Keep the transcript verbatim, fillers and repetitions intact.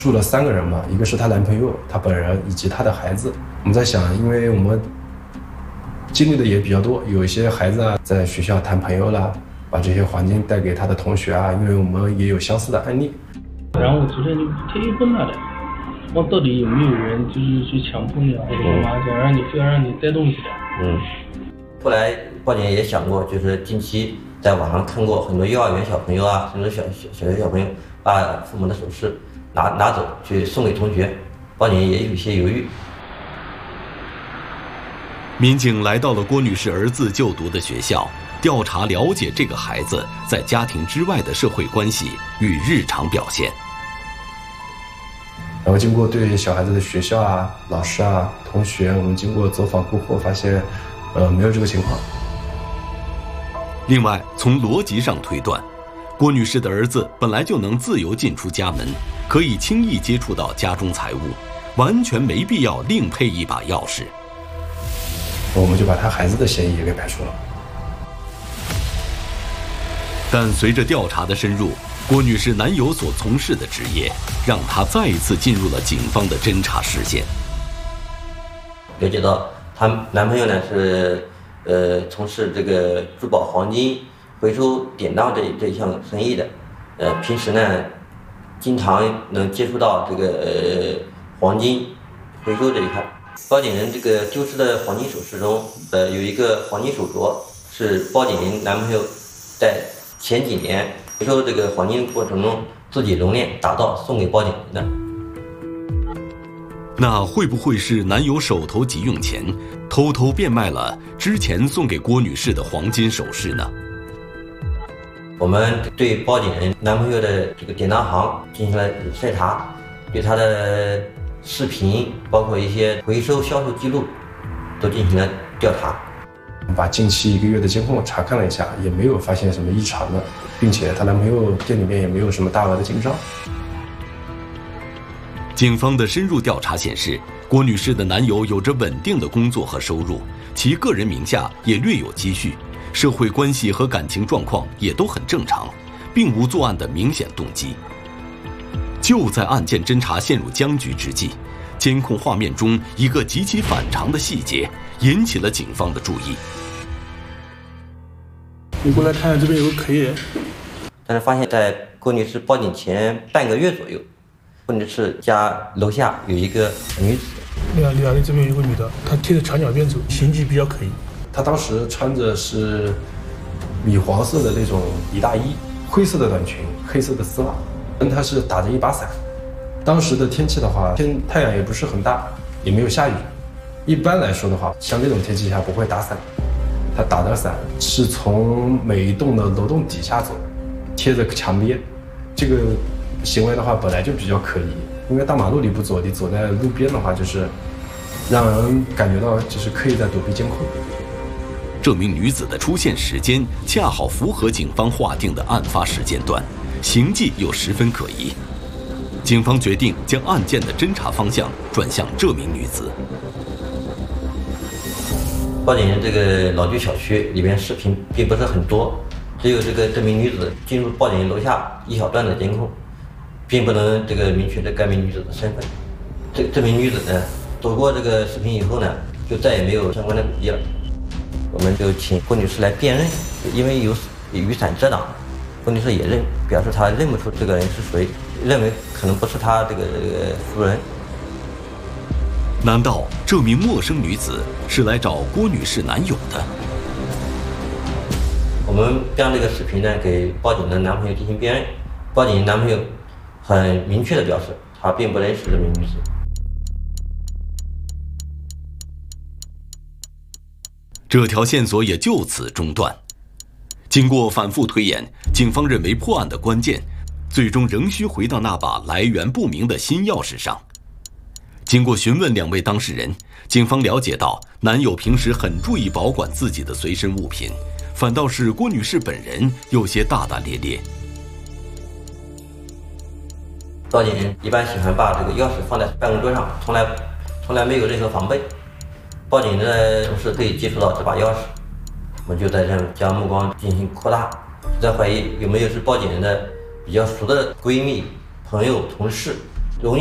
住了三个人嘛，一个是她男朋友，她本人以及她的孩子。我们在想，因为我们经历的也比较多，有一些孩子啊在学校谈朋友啦，把这些环境带给他的同学啊，因为我们也有相似的案例。 然后我昨天就特意问他的，问到底有没有人就是去强迫你啊，或者干嘛，想让你非要让你带动起来。 嗯。后来报警也想过，就是近期在网上看过很多幼儿园小朋友啊，甚至小小小学小朋友把父母的首饰拿拿走去送给同学，报警也有些犹豫。 民警来到了郭女士儿子就读的学校，调查了解这个孩子在家庭之外的社会关系与日常表现。 然后经过对小孩子的学校啊、老师啊、同学，我们经过走访过后发现，呃，没有这个情况。 另外，从逻辑上推断，郭女士的儿子本来就能自由进出家门，可以轻易接触到家中财物，完全没必要另配一把钥匙。 我们就把他孩子的嫌疑也给排除了。 但随着调查的深入，郭女士男友所从事的职业，让她再一次进入了警方的侦查视线。 了解到，她男朋友呢是，呃，从事这个珠宝、黄金回收典当这这一项生意的，呃，平时呢，经常能接触到这个呃黄金回收这一块。报警人这个丢失的黄金首饰中，呃，有一个黄金手镯是报警人男朋友在前几年回收这个黄金过程中自己熔炼打造送给报警人的。 那会不会是男友手头急用钱，偷偷变卖了之前送给郭女士的黄金首饰呢？ 我们对报警人男朋友的这个典当行进行了筛查，对他的视频，包括一些回收销售记录，都进行了调查。 把近期一个月的监控查看了一下，也没有发现什么异常的，并且她男朋友店里面也没有什么大额的进账。 警方的深入调查显示，郭女士的男友有着稳定的工作和收入，其个人名下也略有积蓄，社会关系和感情状况也都很正常，并无作案的明显动机。就在案件侦查陷入僵局之际，监控画面中一个极其反常的细节引起了警方的注意。 你过来看，这边有个可以。 但是发现，在郭女士报警前半个月左右，郭女士家楼下有一个女子。 对啊，对啊，这边有个女的，她贴着墙角边走，形迹比较可疑。 她当时穿着是米黄色的那种呢大衣，灰色的短裙，黑色的丝袜。她是打着一把伞。当时的天气的话，天太阳也不是很大，也没有下雨。一般来说的话，像这种天气下不会打伞。她打的伞是从每一栋的楼栋底下走，贴着墙边。这个行为的话本来就比较可疑，因为大马路里不走，你走在路边的话，就是让人感觉到就是刻意在躲避监控。 这名女子的出现时间恰好符合警方划定的案发时间段，行迹又十分可疑。警方决定将案件的侦查方向转向这名女子。 报警人这个老居小区里边视频并不是很多，只有这个这名女子进入报警人楼下一小段的监控，并不能这个明确的该名女子的身份。这这名女子呢，走过这个视频以后呢，就再也没有相关的笔迹了。我们就请郭女士来辨认，因为有雨伞遮挡，郭女士也认，表示她认不出这个人是谁，认为可能不是她这个夫人。 难道这名陌生女子是来找郭女士男友的？ 我们将这个视频呢给报警的男朋友进行辨认，报警男朋友很明确的表示，他并不认识这名女子。 这条线索也就此中断。经过反复推演，警方认为破案的关键，最终仍需回到那把来源不明的新钥匙上。经过询问两位当事人，警方了解到，男友平时很注意保管自己的随身物品，反倒是郭女士本人有些大大咧咧。 报警人一般喜欢把这个钥匙放在办公桌上，从来从来没有任何防备。报警的同事可以接触到这把钥匙，我们就在这将目光进行扩大，在怀疑有没有是报警人的比较熟的闺蜜、朋友、同事